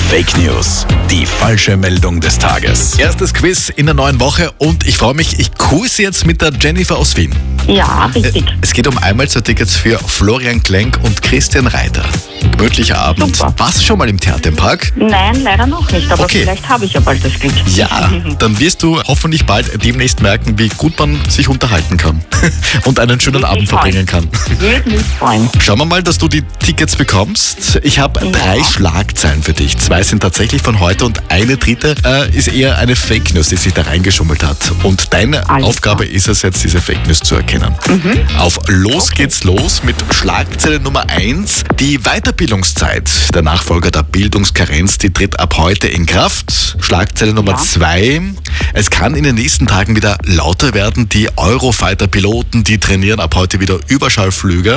Fake News, die falsche Meldung des Tages. Erstes Quiz in der neuen Woche und ich freue mich, ich quiz jetzt mit der Jennifer aus Wien. Ja, richtig. Es geht um Einmalzeit-Tickets für Florian Klenk und Christian Reiter. Gemütlicher Abend. Super. Warst du schon mal im Theaterpark? Nein, leider noch nicht, aber Okay. vielleicht habe ich ja bald das Glück. Ja, dann wirst du hoffentlich bald demnächst merken, wie gut man sich unterhalten kann und einen schönen Würde Abend mich freuen. verbringen kann. Würde mich freuen. Schauen wir mal, dass du die Tickets bekommst. Ich habe 3 Schlagzeilen für dich. 2 sind tatsächlich von heute und eine dritte ist eher eine Fake News, die sich da reingeschummelt hat. Und deine Alles Aufgabe ist es jetzt, diese Fake News zu erkennen. Auf Los geht's los mit Schlagzeile Nummer 1. Die Weiterbildungszeit, der Nachfolger der Bildungskarenz, die tritt ab heute in Kraft. Schlagzeile Nummer 2. Es kann in den nächsten Tagen wieder lauter werden. Die Eurofighter-Piloten, die trainieren ab heute wieder Überschallflüge.